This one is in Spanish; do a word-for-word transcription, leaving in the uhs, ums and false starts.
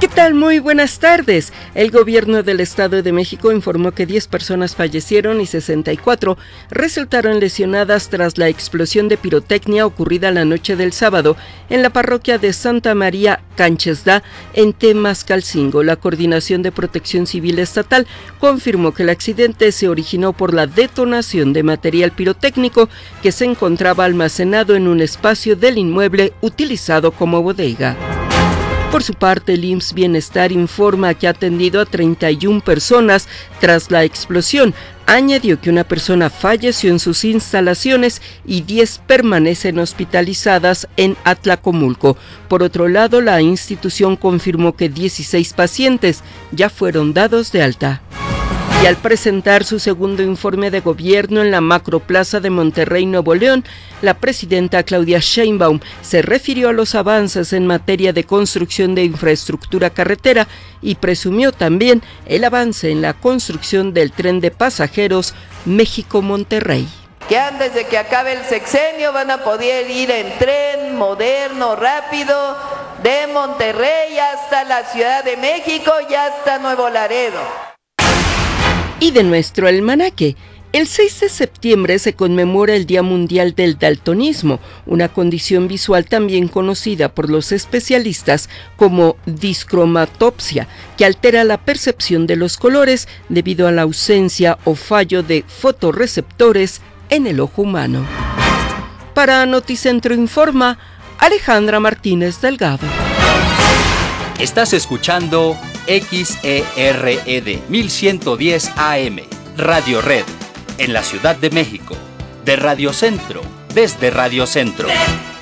¿Qué tal? Muy buenas tardes. El gobierno del Estado de México informó que diez personas fallecieron y sesenta y cuatro resultaron lesionadas tras la explosión de pirotecnia ocurrida la noche del sábado en la parroquia de Santa María Canchesda, en Temascalcingo. La Coordinación de Protección Civil Estatal confirmó que el accidente se originó por la detonación de material pirotécnico que se encontraba almacenado en un espacio del inmueble utilizado como bodega. Por su parte, el I M S S Bienestar informa que ha atendido a treinta y una personas tras la explosión. Añadió que una persona falleció en sus instalaciones y diez permanecen hospitalizadas en Atlacomulco. Por otro lado, la institución confirmó que dieciséis pacientes ya fueron dados de alta. Y al presentar su segundo informe de gobierno en la Macroplaza de Monterrey, Nuevo León, la presidenta Claudia Sheinbaum se refirió a los avances en materia de construcción de infraestructura carretera y presumió también el avance en la construcción del tren de pasajeros México-Monterrey. Que antes de que acabe el sexenio van a poder ir en tren moderno, rápido, de Monterrey hasta la Ciudad de México y hasta Nuevo Laredo. Y de nuestro almanaque, el seis de septiembre se conmemora el Día Mundial del Daltonismo, una condición visual también conocida por los especialistas como discromatopsia, que altera la percepción de los colores debido a la ausencia o fallo de fotorreceptores en el ojo humano. Para Noticentro Informa, Alejandra Martínez Delgado. Estás escuchando X E R E D mil ciento diez A M, Radio Red, en la Ciudad de México, de Radio Centro, desde Radio Centro.